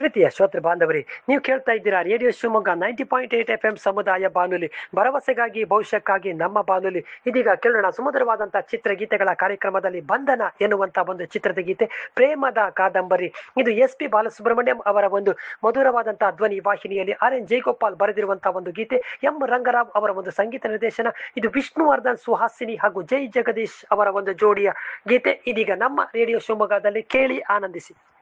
ಪ್ರೀತಿಯ ಶ್ರೋತೃ ಬಾಂಧವರೇ, ನೀವು ಕೇಳ್ತಾ ಇದ್ದೀರಾ ರೇಡಿಯೋ ಶಿವಮೊಗ್ಗ 90.8 FM ಸಮುದಾಯ ಬಾನುಲಿ, ಭರವಸೆಗಾಗಿ ಭವಿಷ್ಯಕ್ಕಾಗಿ ನಮ್ಮ ಬಾನುಲಿ. ಇದೀಗ ಕೇಳೋಣ ಸುಮಧುರವಾದಂತಹ ಚಿತ್ರಗೀತೆಗಳ ಕಾರ್ಯಕ್ರಮದಲ್ಲಿ ಬಂಧನ ಎನ್ನುವಂತಹ ಒಂದು ಚಿತ್ರದ ಗೀತೆ, ಪ್ರೇಮದ ಕಾದಂಬರಿ. ಇದು SP ಬಾಲಸುಬ್ರಹ್ಮಣ್ಯಂ ಅವರ ಒಂದು ಮಧುರವಾದಂತಹ ಧ್ವನಿ ವಾಹಿನಿಯಲ್ಲಿ RN ಜಯಗೋಪಾಲ್ ಬರೆದಿರುವಂತಹ ಒಂದು ಗೀತೆ, M ರಂಗರಾವ್ ಅವರ ಒಂದು ಸಂಗೀತ ನಿರ್ದೇಶನ. ಇದು ವಿಷ್ಣುವರ್ಧನ್ ಸುಹಾಸಿನಿ ಹಾಗೂ ಜೈ ಜಗದೀಶ್ ಅವರ ಒಂದು ಜೋಡಿಯ ಗೀತೆ. ಇದೀಗ ನಮ್ಮ ರೇಡಿಯೋ ಶಿವಮೊಗ್ಗದಲ್ಲಿ ಕೇಳಿ ಆನಂದಿಸಿ.